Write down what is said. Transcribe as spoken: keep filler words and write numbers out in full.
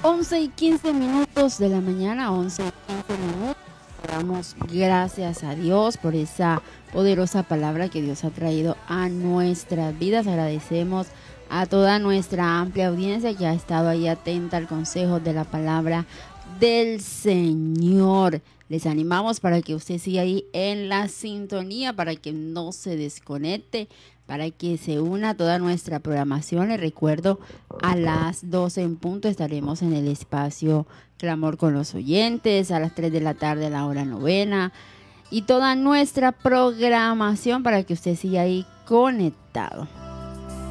once y quince minutos de la mañana, once y quince minutos. Damos gracias a Dios por esa poderosa palabra que Dios ha traído a nuestras vidas. Agradecemos a toda nuestra amplia audiencia que ha estado ahí atenta al consejo de la palabra del Señor. Les animamos para que usted siga ahí en la sintonía, para que no se desconecte, para que se una a toda nuestra programación. Les recuerdo, a las doce en punto estaremos en el espacio Clamor con los Oyentes, a las tres de la tarde la hora novena, y toda nuestra programación para que usted siga ahí conectado.